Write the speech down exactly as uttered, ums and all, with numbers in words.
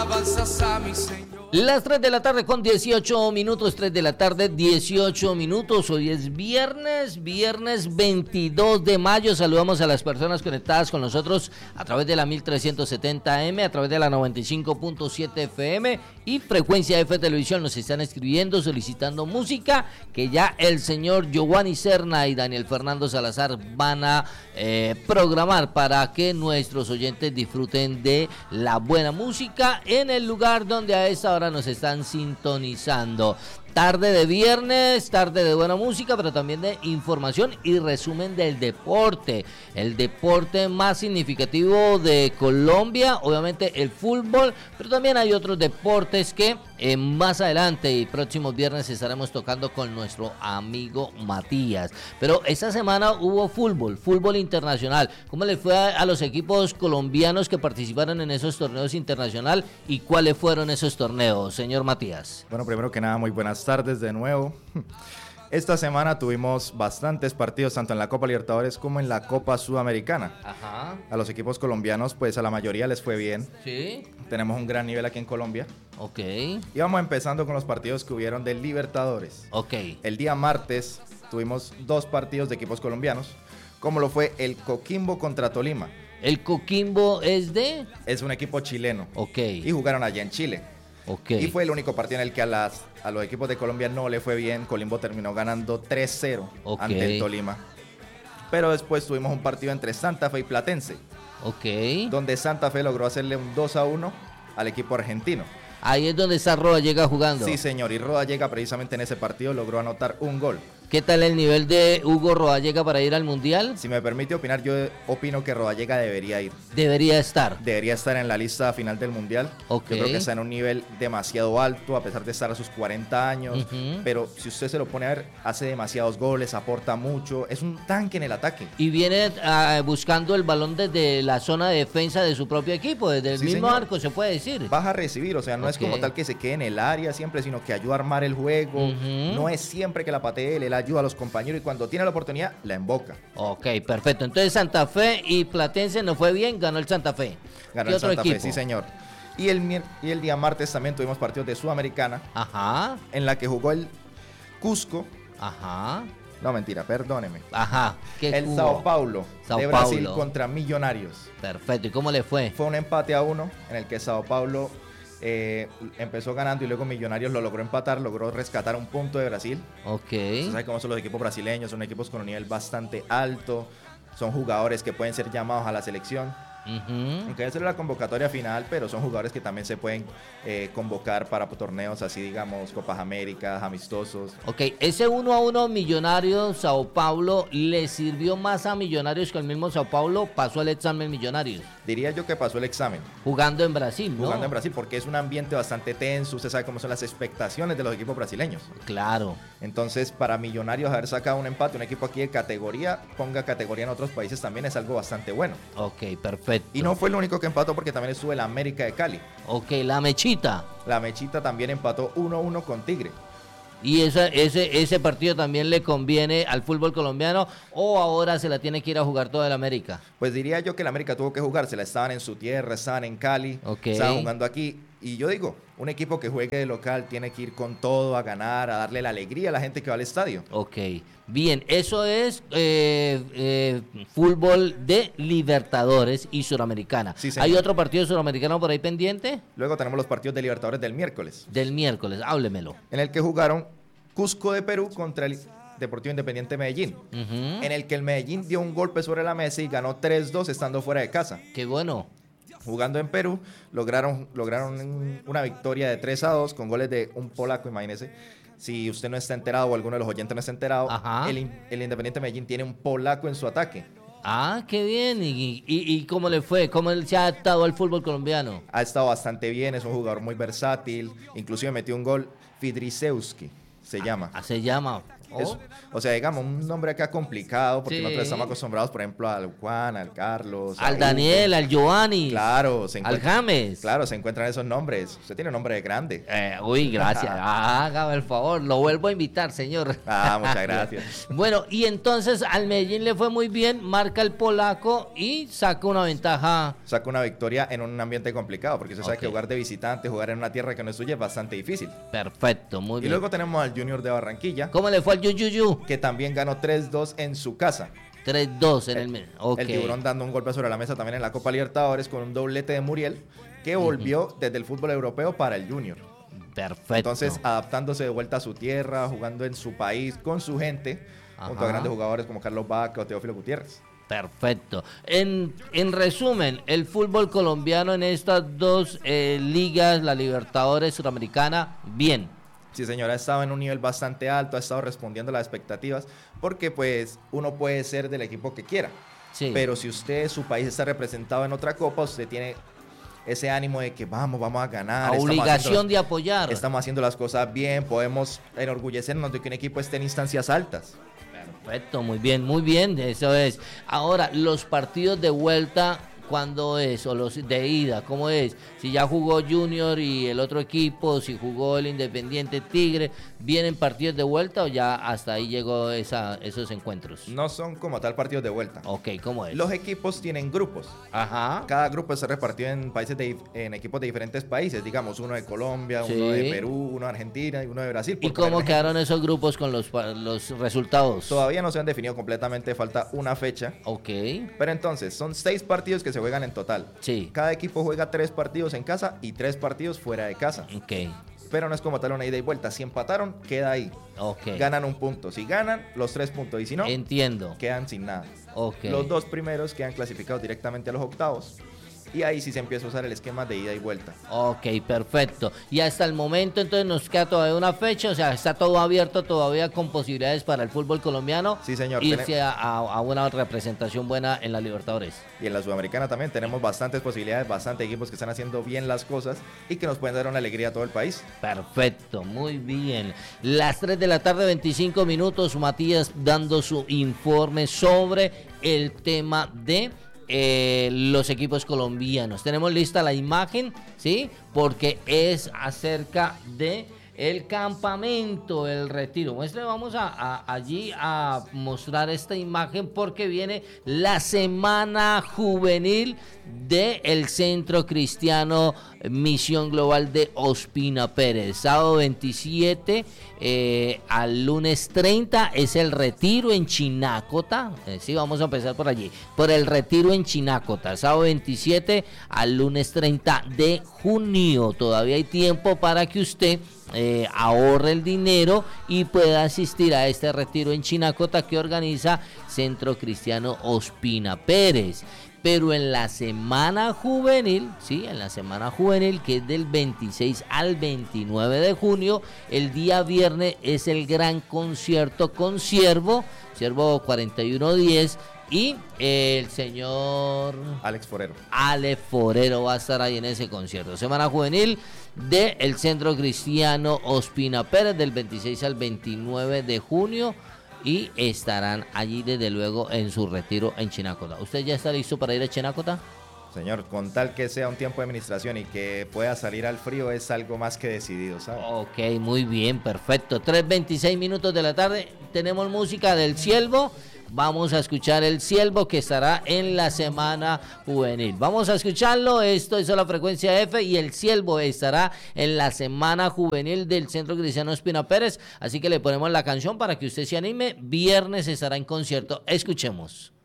Alabanzas a mi Señor. Las tres de la tarde con dieciocho minutos, tres de la tarde, dieciocho minutos. Hoy es viernes, viernes veintidós de mayo. Saludamos a las personas conectadas con nosotros a través de la mil trescientos setenta eme, a través de la noventa y cinco punto siete efe eme y Frecuencia F Televisión. Nos están escribiendo, solicitando música que ya el señor Giovanni Serna y Daniel Fernando Salazar van a eh, programar para que nuestros oyentes disfruten de la buena música en el lugar donde a esta hora nos están sintonizando. Tarde de viernes, tarde de buena música, pero también de información y resumen del deporte. El deporte más significativo de Colombia, obviamente el fútbol, pero también hay otros deportes que eh, más adelante y próximos viernes estaremos tocando con nuestro amigo Matías. Pero esta semana hubo fútbol, fútbol internacional. ¿Cómo le fue a, a los equipos colombianos que participaron en esos torneos internacionales y cuáles fueron esos torneos, señor Matías? Bueno, primero que nada, muy buenas tardes de nuevo. Esta semana tuvimos bastantes partidos, tanto en la Copa Libertadores como en la Copa Sudamericana. Ajá. A los equipos colombianos, pues a la mayoría les fue bien. Sí. Tenemos un gran nivel aquí en Colombia. Ok. Y vamos empezando con los partidos que hubieron de Libertadores. Ok. El día martes tuvimos dos partidos de equipos colombianos, como lo fue el Coquimbo contra Tolima. ¿El Coquimbo es de? Es un equipo chileno. Ok. Y jugaron allá en Chile. Ok. Y fue el único partido en el que a, las, a los equipos de Colombia no le fue bien. Coquimbo terminó ganando tres cero Ok. ante el Tolima. Pero después tuvimos un partido entre Santa Fe y Platense, Ok. donde Santa Fe logró hacerle un dos a uno al equipo argentino. Ahí es donde está Rodallega jugando. Sí, señor, y Rodallega precisamente en ese partido logró anotar un gol. ¿Qué tal el nivel de Hugo Rodallega para ir al Mundial? Si me permite opinar, yo opino que Rodallega debería ir. Debería estar. Debería estar en la lista final del Mundial. Ok. Yo creo que está en un nivel demasiado alto, a pesar de estar a sus cuarenta años. Ujú. Pero si usted se lo pone a ver, hace demasiados goles, aporta mucho. Es un tanque en el ataque. Y viene ah, buscando el balón desde la zona de defensa de su propio equipo, desde el Sí, mismo señor. arco, se puede decir. Baja a recibir, o sea, no es Ok. como tal que se quede en el área siempre, sino que ayuda a armar el juego. Ujú. No es siempre que la patee él, él ayuda a los compañeros y cuando tiene la oportunidad, la emboca. Ok, perfecto. Entonces Santa Fe y Platense no fue bien, ganó el Santa Fe. Ganó ¿Qué el otro Santa equipo? Fe, sí señor. Y el, mier- y el día martes también tuvimos partidos de Sudamericana, Ajá, en la que jugó el Cusco. ajá, No, mentira, perdóneme. ajá. ¿Qué El jugó? Sao Paulo Sao de Brasil Paulo. contra Millonarios. Perfecto. ¿Y cómo le fue? Fue un empate a uno en el que Sao Paulo eh, empezó ganando y luego Millonarios lo logró empatar, logró rescatar un punto de Brasil. Ok. Usted sabe cómo son los equipos brasileños, son equipos con un nivel bastante alto, son jugadores que pueden ser llamados a la selección. Ujú. Aunque esa es la convocatoria final, pero son jugadores que también se pueden eh, convocar para torneos así, digamos, Copas Américas, amistosos. Ok, ese uno a uno Millonarios Sao Paulo le sirvió más a Millonarios que el mismo Sao Paulo pasó el examen Millonarios, Diría yo que pasó el examen, jugando en Brasil, ¿no? jugando en Brasil, porque es un ambiente bastante tenso, usted sabe cómo son las expectaciones de los equipos brasileños. Claro. Entonces, para Millonarios haber sacado un empate, un equipo aquí de categoría, ponga categoría en otros países también es algo bastante bueno. Ok, perfecto. Y no fue el único que empató porque también estuvo el América de Cali. Ok, la mechita. La Mechita también empató uno a uno con Tigre. ¿Y esa, ese, ese partido también le conviene al fútbol colombiano o ahora se la tiene que ir a jugar toda el América? Pues diría yo que el América tuvo que jugársela. Estaban en su tierra, estaban en Cali, Ok. estaban jugando aquí. Y yo digo, un equipo que juegue de local tiene que ir con todo a ganar, a darle la alegría a la gente que va al estadio. Ok, bien, eso es eh, eh, fútbol de Libertadores y Suramericana. Sí, señor. ¿Hay otro partido suramericano por ahí pendiente? Luego tenemos los partidos de Libertadores del miércoles, Del miércoles, háblemelo. en el que jugaron Cusco de Perú contra el Deportivo Independiente Medellín, Ujú. en el que el Medellín dio un golpe sobre la mesa y ganó tres dos estando fuera de casa. Qué bueno. Jugando en Perú, lograron, lograron una victoria de tres a dos con goles de un polaco, imagínese. Si usted no está enterado o alguno de los oyentes no está enterado, Ajá. el, in- el Independiente Medellín tiene un polaco en su ataque. Ah, qué bien. ¿Y, y, y cómo le fue? ¿Cómo él se ha adaptado al fútbol colombiano? Ha estado bastante bien, es un jugador muy versátil, inclusive metió un gol, Fidrisewski se llama. Ah, se llama. Oh. Es, o sea, digamos, un nombre acá complicado, porque Sí. nosotros estamos acostumbrados, por ejemplo, al Juan, al Carlos, a Al Hugo. Daniel, al Giovanni, Claro, se al encuentra- James. Claro, se encuentran esos nombres. Usted tiene un nombre de grande. Eh, uy, gracias. Hágame el favor, lo vuelvo a invitar, señor. Ah, muchas gracias. Bueno, y entonces al Medellín le fue muy bien, marca el polaco y saca una ventaja. Saca una victoria en un ambiente complicado, porque usted sabe Ok. que jugar de visitante, jugar en una tierra que no es suya es bastante difícil. Perfecto, muy Y bien. luego tenemos al Junior de Barranquilla, ¿Cómo le fue al Yuyuyu? que también ganó tres dos en su casa. tres dos en el... me- Ok. El Tiburón dando un golpe sobre la mesa también en la Copa Libertadores con un doblete de Muriel, que volvió desde el fútbol europeo para el Junior. Perfecto. Entonces, adaptándose de vuelta a su tierra, jugando en su país, con su gente, junto Ajá. a grandes jugadores como Carlos Vaca o Teófilo Gutiérrez. Perfecto. En, en resumen, el fútbol colombiano en estas dos eh, ligas, la Libertadores Suramericana, bien. Sí, señora, ha estado en un nivel bastante alto, ha estado respondiendo a las expectativas, porque pues uno puede ser del equipo que quiera, Sí. pero si usted, su país está representado en otra copa, usted tiene ese ánimo de que vamos, vamos a ganar. estamos Obligación haciendo de apoyar. las- Estamos haciendo las cosas bien, podemos enorgullecernos de que un equipo esté en instancias altas. Perfecto, muy bien, muy bien, eso es. Ahora, los partidos de vuelta, ¿cuándo es? O los de ida, ¿cómo es? Si ya jugó Junior y el otro equipo, si jugó el Independiente Tigre, ¿vienen partidos de vuelta o ya hasta ahí llegó esa, esos encuentros? No son como tal partidos de vuelta. Ok, ¿cómo es? Los equipos tienen grupos. Ajá. Cada grupo está repartido en países de, dif- en equipos de diferentes países, digamos, uno de Colombia, Sí. uno de Perú, uno de Argentina y uno de Brasil. ¿Y por poner cómo un quedaron esos grupos con los, pa- los resultados? Todavía no se han definido completamente, falta una fecha. Ok, Pero entonces, son seis partidos que se juegan en total. sí, Cada equipo juega tres partidos en casa y tres partidos fuera de casa. ok, Pero no es como tal una ida y vuelta. Si empataron, queda ahí. ok. Ganan un punto. Si ganan, los tres puntos. Y si no, Entiendo, quedan sin nada. ok. Los dos primeros quedan clasificados directamente a los octavos. Y ahí sí se empieza a usar el esquema de ida y vuelta. Ok, perfecto. Y hasta el momento entonces nos queda todavía una fecha, o sea, está todo abierto todavía con posibilidades para el fútbol colombiano. Sí, señor. Irse a, a- a una representación buena en la Libertadores. Y en la Sudamericana también tenemos bastantes posibilidades, bastantes equipos que están haciendo bien las cosas y que nos pueden dar una alegría a todo el país. Perfecto, muy bien. Las tres de la tarde, veinticinco minutos, Matías dando su informe sobre el tema de eh, los equipos colombianos. Tenemos lista la imagen, ¿sí? Porque es acerca de el campamento, el retiro. Muestre, vamos a, a- allí a mostrar esta imagen porque viene la semana juvenil del Centro Cristiano Misión Global de Ospina Pérez. Sábado veintisiete eh, al lunes treinta es el retiro en Chinácota. Eh, sí, vamos a empezar por allí. Por el retiro en Chinácota. Sábado veintisiete al lunes treinta de junio. Todavía hay tiempo para que usted eh, ahorre el dinero y pueda asistir a este retiro en Chinácota que organiza Centro Cristiano Ospina Pérez. Pero en la semana juvenil, sí, en la semana juvenil, que es del veintiséis al veintinueve de junio, el día viernes es el gran concierto con Ciervo, Ciervo cuarenta y uno diez, y el señor Alex Forero. Ale Forero va a estar ahí en ese concierto. Semana juvenil del Centro Cristiano Ospina Pérez del veintiséis al veintinueve de junio. Y estarán allí desde luego en su retiro en Chinácota. ¿Usted ya está listo para ir a Chinácota? Señor, con tal que sea un tiempo de administración y que pueda salir al frío, es algo más que decidido, ¿sabe? Ok, muy bien, perfecto. tres veintiséis minutos de la tarde. Tenemos música del Ciervo. Vamos a escuchar el Ciervo que estará en la semana juvenil. Vamos a escucharlo. Esto es la frecuencia F y el Ciervo estará en la semana juvenil del Centro Cristiano Ospina Pérez. Así que le ponemos la canción para que usted se anime. Viernes estará en concierto. Escuchemos.